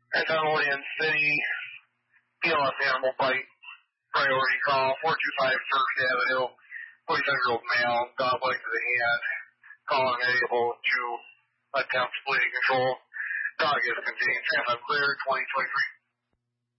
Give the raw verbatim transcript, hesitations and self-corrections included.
And Cumberland City, P L S animal bite, priority call, four two five First Avenue, forty-seven-year-old male, dog bite to the hand, calling unable to attempt bleeding control. Dog is contained, transit clear, twenty twenty-three.